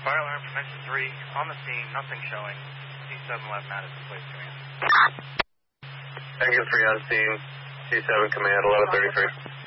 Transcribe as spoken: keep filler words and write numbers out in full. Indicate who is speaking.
Speaker 1: Fire alarm, Dimension three, on the scene, nothing showing. C seven left Madison, please command.
Speaker 2: Tango three on scene, C seven command, eleven thirty-three.